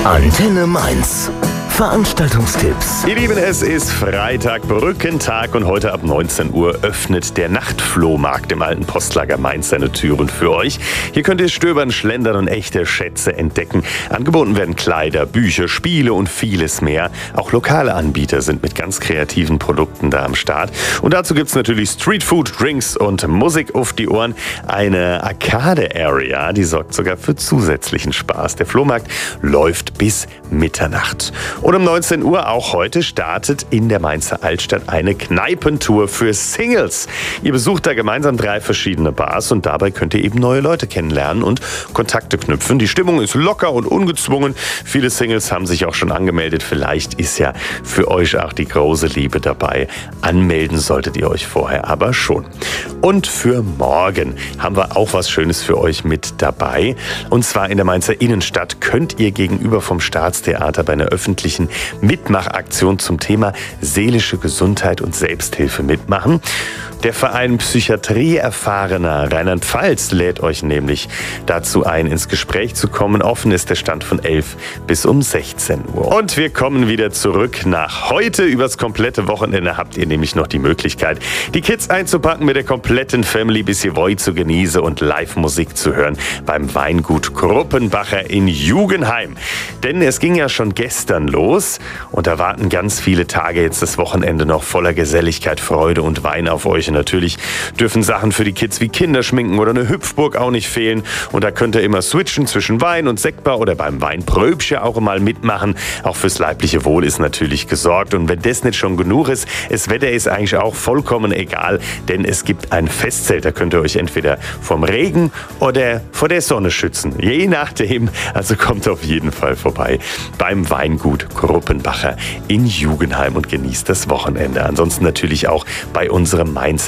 Antenne Mainz. Veranstaltungstipps. Ihr Lieben, es ist Freitag, Brückentag und heute ab 19 Uhr öffnet der Nachtflohmarkt im alten Postlager Mainz seine Türen für euch. Hier könnt ihr stöbern, schlendern und echte Schätze entdecken. Angeboten werden Kleider, Bücher, Spiele und vieles mehr. Auch lokale Anbieter sind mit ganz kreativen Produkten da am Start. Und dazu gibt's natürlich Streetfood, Drinks und Musik auf die Ohren. Eine Arcade-Area, die sorgt sogar für zusätzlichen Spaß. Der Flohmarkt läuft bis Mitternacht. Und um 19 Uhr auch heute startet in der Mainzer Altstadt eine Kneipentour für Singles. Ihr besucht da gemeinsam 3 verschiedene Bars und dabei könnt ihr eben neue Leute kennenlernen und Kontakte knüpfen. Die Stimmung ist locker und ungezwungen. Viele Singles haben sich auch schon angemeldet. Vielleicht ist ja für euch auch die große Liebe dabei. Anmelden solltet ihr euch vorher aber schon. Und für morgen haben wir auch was Schönes für euch mit dabei. Und zwar in der Mainzer Innenstadt könnt ihr gegenüber vom Staatstheater bei einer öffentlichen Mitmachaktion zum Thema seelische Gesundheit und Selbsthilfe mitmachen. Der Verein Psychiatrie erfahrener Rheinland-Pfalz lädt euch nämlich dazu ein, ins Gespräch zu kommen. Offen ist der Stand von 11 bis um 16 Uhr. Und wir kommen wieder zurück nach heute. Übers komplette Wochenende habt ihr nämlich noch die Möglichkeit, die Kids einzupacken mit der kompletten Family, bis ihr wollt, zu genießen und Live-Musik zu hören beim Weingut Kruppenbacher in Jugenheim. Denn es ging ja schon gestern los und da warten ganz viele Tage jetzt das Wochenende noch voller Geselligkeit, Freude und Wein auf euch. Und natürlich dürfen Sachen für die Kids wie Kinderschminken oder eine Hüpfburg auch nicht fehlen. Und da könnt ihr immer switchen zwischen Wein und Sektbar oder beim Weinpröbchen auch mal mitmachen. Auch fürs leibliche Wohl ist natürlich gesorgt. Und wenn das nicht schon genug ist, das Wetter ist eigentlich auch vollkommen egal, denn es gibt ein Festzelt. Da könnt ihr euch entweder vom Regen oder vor der Sonne schützen. Je nachdem. Also kommt auf jeden Fall vorbei beim Weingut Kruppenbacher in Jugenheim und genießt das Wochenende. Ansonsten natürlich auch bei unserem Mainzer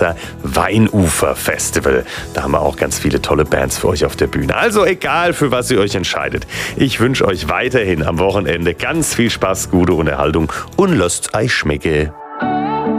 Weinufer-Festival. Da haben wir auch ganz viele tolle Bands für euch auf der Bühne. Also egal, für was ihr euch entscheidet. Ich wünsche euch weiterhin am Wochenende ganz viel Spaß, gute Unterhaltung und lasst's euch schmecken.